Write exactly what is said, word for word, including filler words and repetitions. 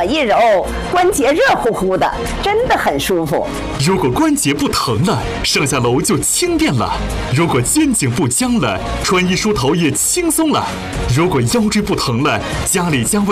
一揉，关节热乎乎的，真的很舒服。 如果关节不疼了，上下楼就轻便了；如果肩颈不僵了，穿衣梳头也轻松了；如果腰椎不疼了，家里家外